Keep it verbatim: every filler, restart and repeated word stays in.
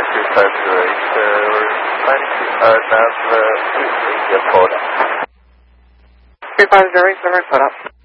two five zero eight, uh, we're planning to uh, nav uh, India Florida. two five zero eight, Silver, set up.